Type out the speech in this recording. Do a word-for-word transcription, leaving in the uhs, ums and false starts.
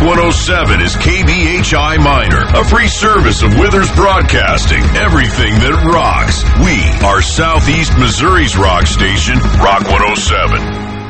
one oh seven is K B H I Minor, a free service of Withers Broadcasting. Everything that rocks. We are Southeast Missouri's rock station, Rock one oh seven.